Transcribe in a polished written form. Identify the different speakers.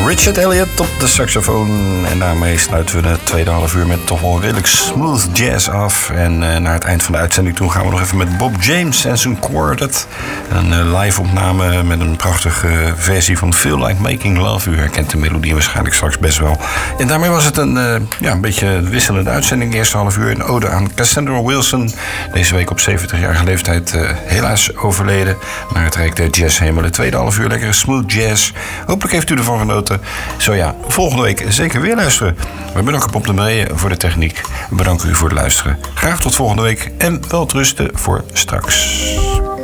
Speaker 1: Richard Elliott op de saxofoon. En daarmee sluiten we de tweede half uur met toch wel redelijk smooth jazz af. En naar het eind van de uitzending toe gaan we nog even met Bob James en zijn quartet. Een live opname met een prachtige versie van Feel Like Making Love. U herkent de melodie waarschijnlijk straks best wel. En daarmee was het een beetje wisselende uitzending. Eerste half uur een ode aan Cassandra Wilson. Deze week op 70-jarige leeftijd helaas overleden. Naar het Rijk der Jazz helemaal de tweede half uur lekkere smooth jazz. Hopelijk heeft u ervan genoten. Zo ja, volgende week zeker weer luisteren. We bedanken Bob de Meijen voor de techniek. Bedankt u voor het luisteren. Graag tot volgende week en welterusten voor straks.